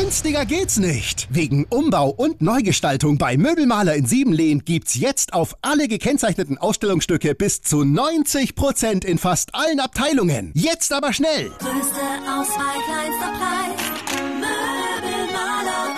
Günstiger geht's nicht. Wegen Umbau und Neugestaltung bei Möbelmaler in Siebenlehn gibt's jetzt auf alle gekennzeichneten Ausstellungsstücke bis zu 90% in fast allen Abteilungen. Jetzt aber schnell. Größte Auswahl, kleinster Preis. Möbelmaler.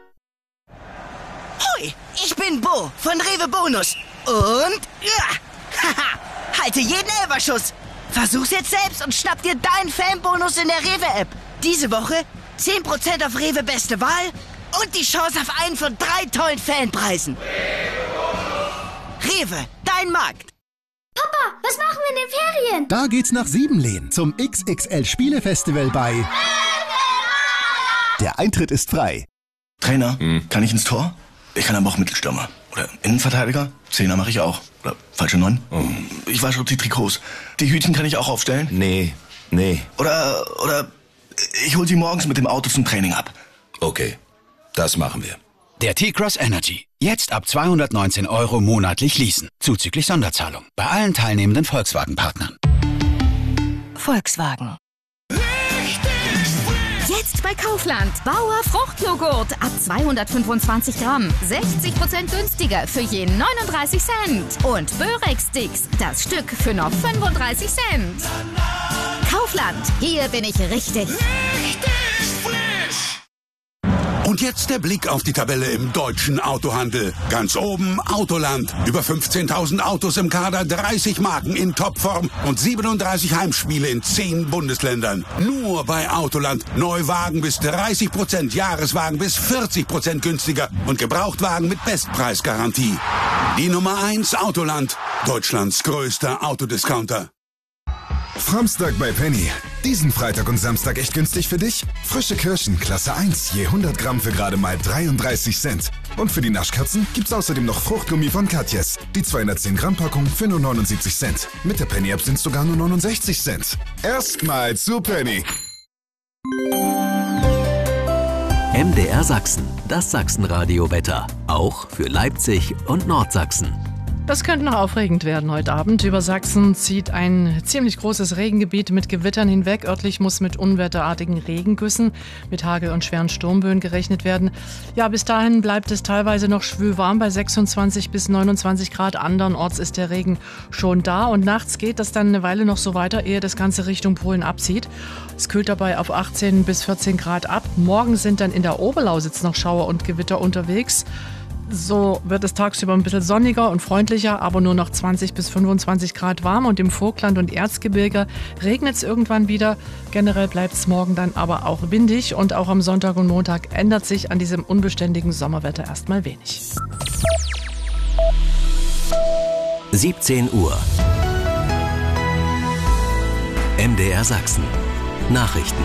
Hoi, ich bin Bo von Rewe Bonus. Und haha, halte jeden Elferschuss. Versuch's jetzt selbst und schnapp dir deinen Fanbonus in der Rewe-App. Diese Woche 10% auf Rewe Beste Wahl und die Chance auf einen von 3 tollen Fanpreisen. Rewe, dein Markt. Papa, was machen wir in den Ferien? Da geht's nach Siebenlehn zum XXL Spielefestival bei... Der Eintritt ist frei. Trainer, kann ich ins Tor? Ich kann aber auch Mittelstürmer. Oder Innenverteidiger? Zehner mache ich auch. Oder falsche 9? Ich wasche auch die Trikots. Die Hütchen kann ich auch aufstellen? Nee. Oder ich hol sie morgens mit dem Auto zum Training ab. Okay, das machen wir. Der T-Cross Energy. Jetzt ab 219 € monatlich leasen. Zuzüglich Sonderzahlung. Bei allen teilnehmenden Volkswagen-Partnern. Volkswagen. Jetzt bei Kaufland. Bauer Fruchtjoghurt ab 225 Gramm. 60% günstiger für je 39 Cent. Und Börex-Sticks, das Stück für noch 35 Cent. Kaufland, hier bin ich richtig. Und jetzt der Blick auf die Tabelle im deutschen Autohandel. Ganz oben Autoland. Über 15.000 Autos im Kader, 30 Marken in Topform und 37 Heimspiele in 10 Bundesländern. Nur bei Autoland. Neuwagen bis 30%, Jahreswagen bis 40% günstiger und Gebrauchtwagen mit Bestpreisgarantie. Die Nummer 1 Autoland. Deutschlands größter Autodiscounter. Samstag bei Penny. Diesen Freitag und Samstag echt günstig für dich? Frische Kirschen, Klasse 1, je 100 Gramm für gerade mal 33 Cent. Und für die Naschkatzen gibt's außerdem noch Fruchtgummi von Katjes. Die 210 Gramm Packung für nur 79 Cent. Mit der Penny App sind's sogar nur 69 Cent. Erstmal zu Penny. MDR Sachsen, das Sachsenradio-Wetter. Auch für Leipzig und Nordsachsen. Das könnte noch aufregend werden heute Abend. Über Sachsen zieht ein ziemlich großes Regengebiet mit Gewittern hinweg. Örtlich muss mit unwetterartigen Regengüssen, mit Hagel und schweren Sturmböen gerechnet werden. Ja, bis dahin bleibt es teilweise noch schwülwarm bei 26 bis 29 Grad. Andernorts ist der Regen schon da. Und nachts geht das dann eine Weile noch so weiter, ehe das Ganze Richtung Polen abzieht. Es kühlt dabei auf 18 bis 14 Grad ab. Morgen sind dann in der Oberlausitz noch Schauer und Gewitter unterwegs. So wird es tagsüber ein bisschen sonniger und freundlicher, aber nur noch 20 bis 25 Grad warm. Und im Vogtland und Erzgebirge regnet es irgendwann wieder. Generell bleibt es morgen dann aber auch windig. Und auch am Sonntag und Montag ändert sich an diesem unbeständigen Sommerwetter erstmal wenig. 17 Uhr. MDR Sachsen. Nachrichten.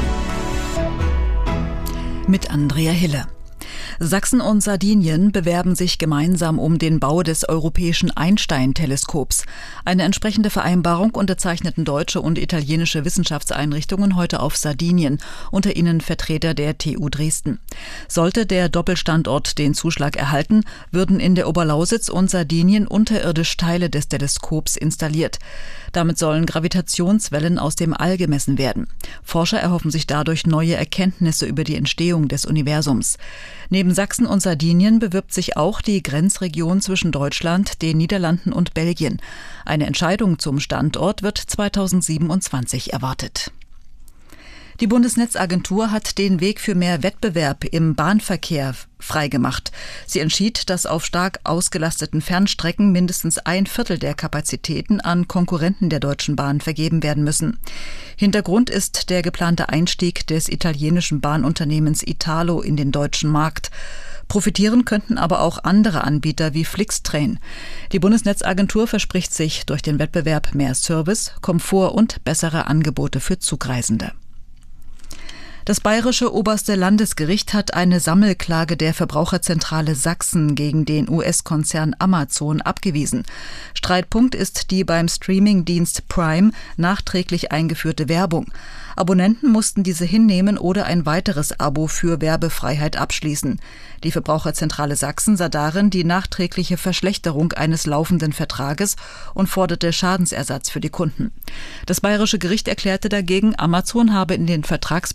Mit Andrea Hille. Sachsen und Sardinien bewerben sich gemeinsam um den Bau des europäischen Einstein-Teleskops. Eine entsprechende Vereinbarung unterzeichneten deutsche und italienische Wissenschaftseinrichtungen heute auf Sardinien, unter ihnen Vertreter der TU Dresden. Sollte der Doppelstandort den Zuschlag erhalten, würden in der Oberlausitz und Sardinien unterirdisch Teile des Teleskops installiert. Damit sollen Gravitationswellen aus dem All gemessen werden. Forscher erhoffen sich dadurch neue Erkenntnisse über die Entstehung des Universums. Neben Sachsen und Sardinien bewirbt sich auch die Grenzregion zwischen Deutschland, den Niederlanden und Belgien. Eine Entscheidung zum Standort wird 2027 erwartet. Die Bundesnetzagentur hat den Weg für mehr Wettbewerb im Bahnverkehr freigemacht. Sie entschied, dass auf stark ausgelasteten Fernstrecken mindestens 1/4 der Kapazitäten an Konkurrenten der Deutschen Bahn vergeben werden müssen. Hintergrund ist der geplante Einstieg des italienischen Bahnunternehmens Italo in den deutschen Markt. Profitieren könnten aber auch andere Anbieter wie Flixtrain. Die Bundesnetzagentur verspricht sich durch den Wettbewerb mehr Service, Komfort und bessere Angebote für Zugreisende. Das Bayerische Oberste Landesgericht hat eine Sammelklage der Verbraucherzentrale Sachsen gegen den US-Konzern Amazon abgewiesen. Streitpunkt ist die beim Streamingdienst Prime nachträglich eingeführte Werbung. Abonnenten mussten diese hinnehmen oder ein weiteres Abo für Werbefreiheit abschließen. Die Verbraucherzentrale Sachsen sah darin die nachträgliche Verschlechterung eines laufenden Vertrages und forderte Schadensersatz für die Kunden. Das Bayerische Gericht erklärte dagegen, Amazon habe in den Vertragsbestimmungen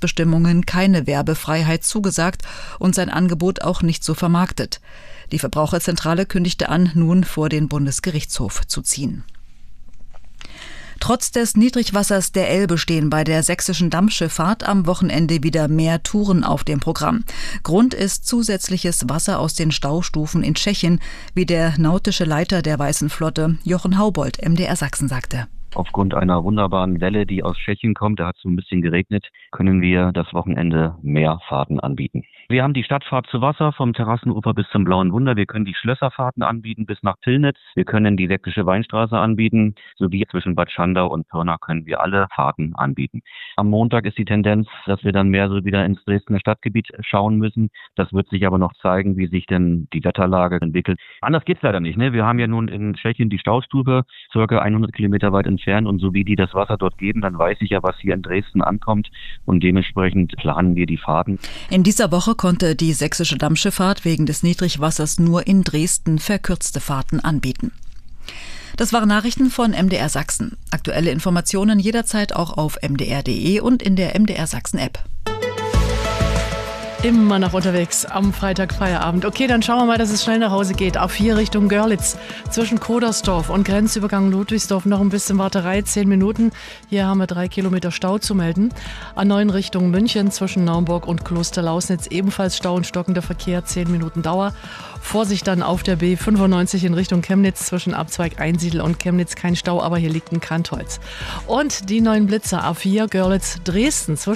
Verhandlungen keine Werbefreiheit zugesagt und sein Angebot auch nicht so vermarktet. Die Verbraucherzentrale kündigte an, nun vor den Bundesgerichtshof zu ziehen. Trotz des Niedrigwassers der Elbe stehen bei der sächsischen Dampfschifffahrt am Wochenende wieder mehr Touren auf dem Programm. Grund ist zusätzliches Wasser aus den Staustufen in Tschechien, wie der nautische Leiter der Weißen Flotte, Jochen Haubold, MDR Sachsen, sagte. Aufgrund einer wunderbaren Welle, die aus Tschechien kommt, da hat es so ein bisschen geregnet, können wir das Wochenende mehr Fahrten anbieten. Wir haben die Stadtfahrt zu Wasser vom Terrassenufer bis zum Blauen Wunder. Wir können die Schlösserfahrten anbieten bis nach Pillnitz. Wir können die Sächsische Weinstraße anbieten, sowie zwischen Bad Schandau und Pirna können wir alle Fahrten anbieten. Am Montag ist die Tendenz, dass wir dann mehr so wieder ins Dresdner Stadtgebiet schauen müssen. Das wird sich aber noch zeigen, wie sich denn die Wetterlage entwickelt. Anders geht's leider nicht, ne? Wir haben ja nun in Tschechien die Staustufe, circa 100 Kilometer weit entfernt, und so wie die das Wasser dort geben, dann weiß ich ja, was hier in Dresden ankommt, und dementsprechend planen wir die Fahrten. In dieser Woche konnte die sächsische Dampfschifffahrt wegen des Niedrigwassers nur in Dresden verkürzte Fahrten anbieten. Das waren Nachrichten von MDR Sachsen. Aktuelle Informationen jederzeit auch auf mdr.de und in der MDR Sachsen App. Immer noch unterwegs am Freitag Feierabend. Okay, dann schauen wir mal, dass es schnell nach Hause geht. A4 Richtung Görlitz zwischen Kodersdorf und Grenzübergang Ludwigsdorf noch ein bisschen Warterei, 10 Minuten. Hier haben wir 3 Kilometer Stau zu melden. A9 Richtung München zwischen Naumburg und Klosterlausnitz ebenfalls Stau und stockender Verkehr, 10 Minuten Dauer. Vorsicht dann auf der B95 in Richtung Chemnitz zwischen Abzweig Einsiedel und Chemnitz, kein Stau, aber hier liegt ein Kantholz. Und die neuen Blitzer A4 Görlitz Dresden zwischen